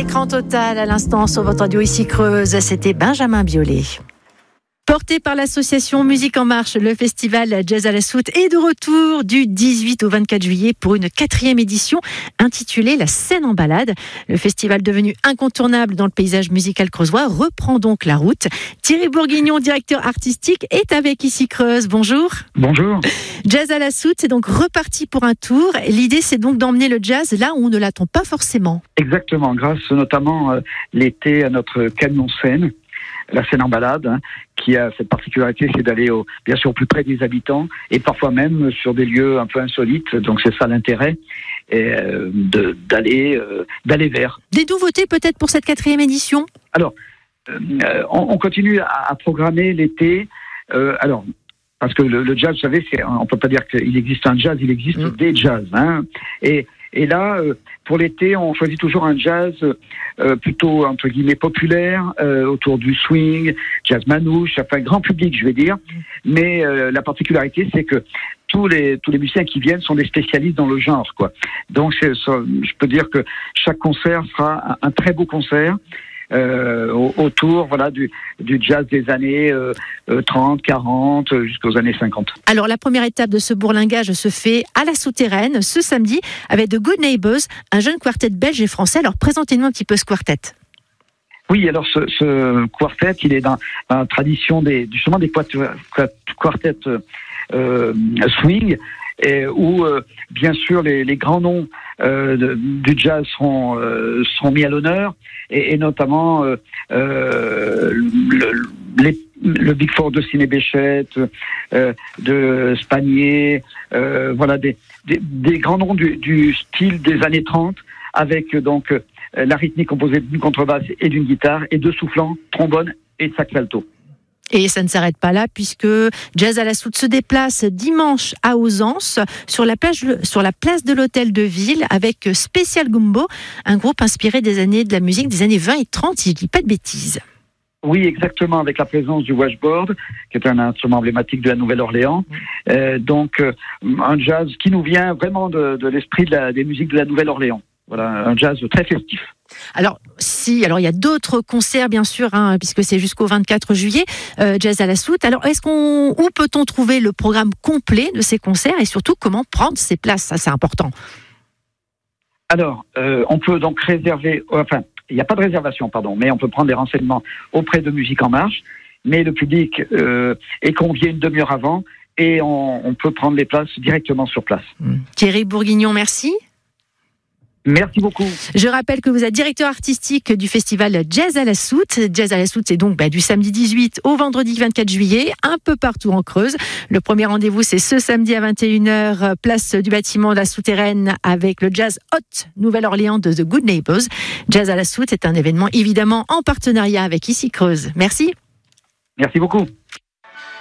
Écran total à l'instant sur votre radio ici Creuse, c'était Benjamin Biolay. Porté par l'association Musique en Marche, le festival Jazz à la Soute est de retour du 18 au 24 juillet pour une 4e édition intitulée La Scène en balade. Le festival devenu incontournable dans le paysage musical creusois reprend donc la route. Thierry Bourguignon, directeur artistique, est avec ici Creuse. Bonjour. Bonjour. Jazz à la Soute, c'est donc reparti pour un tour. L'idée, c'est donc d'emmener le jazz là où on ne l'attend pas forcément. Exactement, grâce notamment l'été à notre camion scène. La scène en balade, qui a cette particularité, c'est d'aller bien sûr au plus près des habitants et parfois même sur des lieux un peu insolites. Donc c'est ça l'intérêt, d'aller vers. Des nouveautés peut-être pour cette 4e édition ? Alors, on continue à programmer l'été. Parce que le jazz, vous savez, on peut pas dire qu'il existe un jazz, il existe des jazz. Et là, pour l'été, on choisit toujours un jazz plutôt, entre guillemets, populaire, autour du swing, jazz manouche, enfin grand public, je vais dire. Mais la particularité, c'est que tous les musiciens qui viennent sont des spécialistes dans le genre, quoi. Donc, je peux dire que chaque concert sera un très beau concert. Autour du jazz des années 30, 40 jusqu'aux années 50. Alors la première étape de ce bourlingage se fait à la Souterraine ce samedi avec The Good Neighbors, un jeune quartet belge et français. Alors présentez-nous un petit peu ce quartet. Oui, alors ce quartet, il est dans la tradition des quartets swing, où bien sûr les grands noms du jazz seront mis à l'honneur, et notamment le Big Four de Sidney Bechet, de Spanier, des grands noms du style des années 30, avec donc la rythmique composée d'une contrebasse et d'une guitare, et deux soufflants, trombone et sax alto. Et ça ne s'arrête pas là, puisque Jazz à la Soute se déplace dimanche à Ausence, sur la place de l'Hôtel de Ville, avec Special Gumbo, un groupe inspiré de la musique des années 20 et 30, si je ne dis pas de bêtises. Oui, exactement, avec la présence du washboard, qui est un instrument emblématique de la Nouvelle-Orléans. Donc, un jazz qui nous vient vraiment de l'esprit des musiques de la Nouvelle-Orléans. Voilà, un jazz très festif. Alors il y a d'autres concerts bien sûr, puisque c'est jusqu'au 24 juillet, Jazz à la Soute. Alors où peut-on trouver le programme complet de ces concerts et surtout comment prendre ses places ? Ça c'est important. Alors, on peut donc réserver, il n'y a pas de réservation, mais on peut prendre des renseignements auprès de Musique en Marche, mais le public est convié une demi-heure avant et on peut prendre les places directement sur place. Thierry Bourguignon, merci. Merci beaucoup. Je rappelle que vous êtes directeur artistique du festival Jazz à la Soute. Jazz à la Soute, c'est donc du samedi 18 au vendredi 24 juillet, un peu partout en Creuse. Le premier rendez-vous, c'est ce samedi à 21h, place du bâtiment de la Souterraine, avec le Jazz Hot Nouvelle-Orléans de The Good Neighbors. Jazz à la Soute est un événement évidemment en partenariat avec ici Creuse. Merci. Merci beaucoup.